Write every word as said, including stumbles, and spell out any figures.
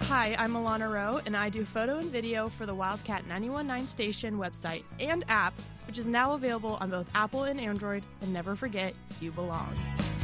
Hi, I'm Alana Rowe, and I do photo and video for the Wildcat ninety-one point nine station website and app, which is now available on both Apple and Android. And never forget, you belong.